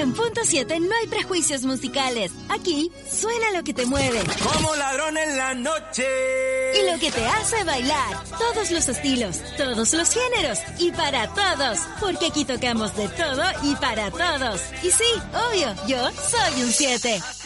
en Punto 7 no hay prejuicios musicales. Aquí suena lo que te mueve. Como ladrón en la noche. Y lo que te hace bailar. Todos los estilos, todos los géneros y para todos. Porque aquí tocamos de todo y para todos. Y sí, obvio, yo soy un 7.